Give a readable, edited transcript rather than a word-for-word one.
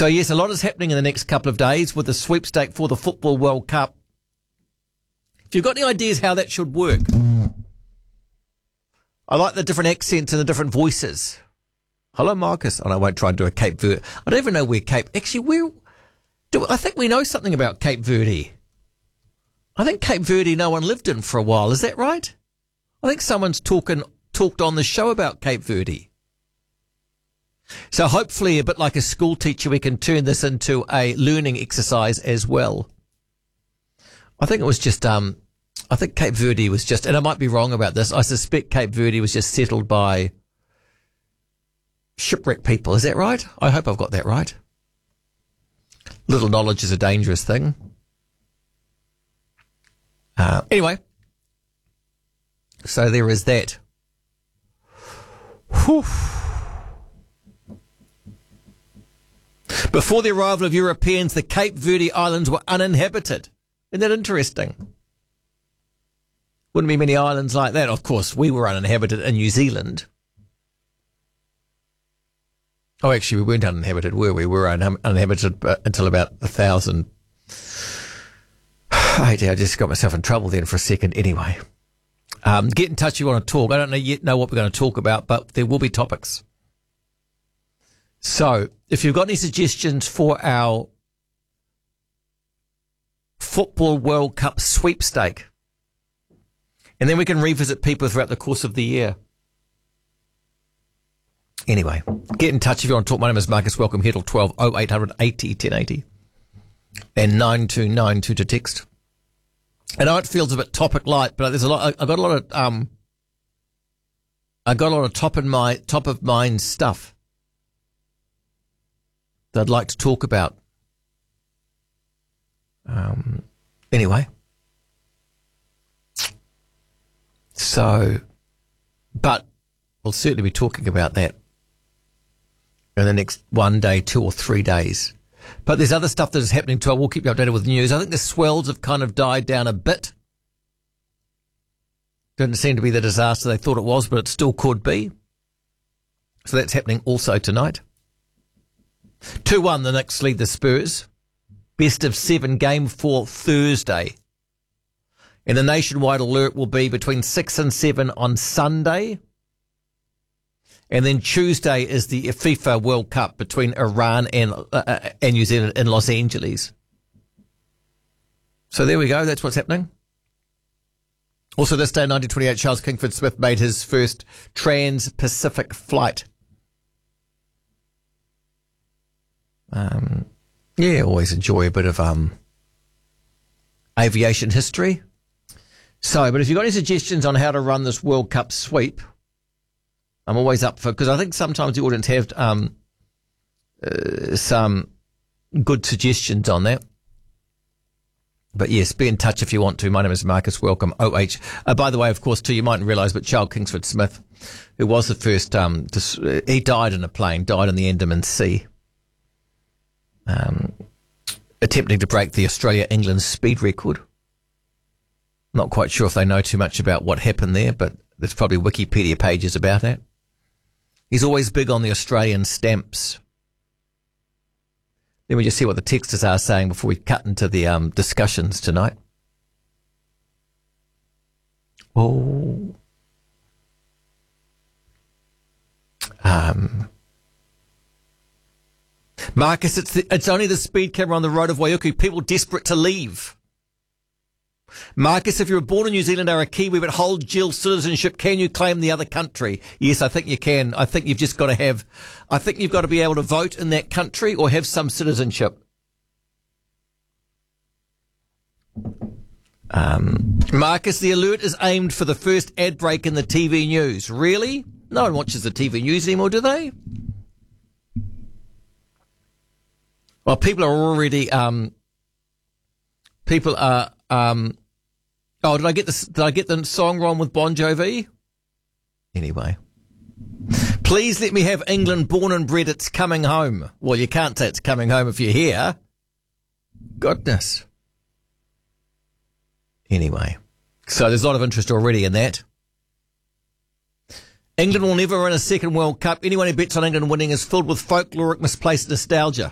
So, yes, a lot is happening in the next couple of days with the sweepstake for the Football World Cup. If you've got any ideas how that should work, I like the different accents and the different voices. Hello, Marcus. And I won't try and do a Cape Verde. I don't even know where I think we know something about Cape Verde. I think Cape Verde no one lived in for a while. Is that right? I think someone's talked on the show about Cape Verde. So hopefully, a bit like a school teacher, we can turn this into a learning exercise as well. I think it was just, I think Cape Verde was just, and I might be wrong about this, I suspect Cape Verde was just settled by shipwrecked people. Is that right? I hope I've got that right. Little knowledge is a dangerous thing. Anyway, so there is that. Whew. Before the arrival of Europeans, the Cape Verde Islands were uninhabited. Isn't that interesting? Wouldn't be many islands like that. Of course, we were uninhabited in New Zealand. Oh, actually, we weren't uninhabited, were we? We were uninhabited until about 1,000. I just got myself in trouble then for a second. Anyway, get in touch if you want to talk. I don't yet know what we're going to talk about, but there will be topics. So, if you've got any suggestions for our Football World Cup sweepstake, and then we can revisit people throughout the course of the year. Anyway, get in touch if you want to talk. My name is Marcus. Welcome here till 12 0800 80 1080 and 9292 to text. I know it feels a bit topic light, but there's a lot. I got a lot of top of mind stuff that I'd like to talk about. Anyway, so, but we'll certainly be talking about that in the next 1 day, 2 or 3 days. But there's other stuff that is happening too. I will keep you updated with the news. I think the swells have kind of died down a bit. Didn't seem to be the disaster they thought it was, but it still could be. So that's happening also tonight. 2-1 the Knicks lead the Spurs. Best of 7 game for Thursday. And the nationwide alert will be between 6 and 7 on Sunday. And then Tuesday is the FIFA World Cup between Iran and New Zealand in Los Angeles. So there we go. That's what's happening. Also this day, 1928, Charles Kingsford Smith made his first trans-Pacific flight. Always enjoy a bit of aviation history. So, but if you've got any suggestions on how to run this World Cup sweep, I'm always up for, because I think sometimes the audience have some good suggestions on that. But yes, be in touch if you want to. My name is Marcus. Welcome. By the way, of course, too, you mightn't realise, but Charles Kingsford Smith, who was the first, he died in a plane, died in the Andaman Sea, attempting to break the Australia-England speed record. Not quite sure if they know too much about what happened there, but there's probably Wikipedia pages about that. He's always big on the Australian stamps. Let me just see what the texters are saying before we cut into the discussions tonight. Oh. Marcus, it's only the speed camera on the road of Waiuku. People desperate to leave. Marcus, if you were born in New Zealand or a Kiwi but hold dual citizenship, can you claim the other country? Yes, I think you can. I think you've just got to be able to vote in that country or have some citizenship. Marcus, the alert is aimed for the first ad break in the TV news. Really? No one watches the TV news anymore, do they? Well, people are already, did I get the song wrong with Bon Jovi? Anyway. Please let me have England born and bred, it's coming home. Well, you can't say it's coming home if you're here. Goodness. Anyway. So there's a lot of interest already in that. England will never win a second World Cup. Anyone who bets on England winning is filled with folkloric misplaced nostalgia.